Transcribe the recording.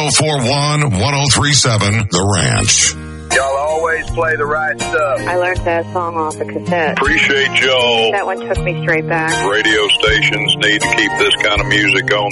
1041-1037 The Ranch. Y'all always play the right stuff. I learned that song off a cassette. Appreciate y'all. That one took me straight back. Radio stations need to keep this kind of music on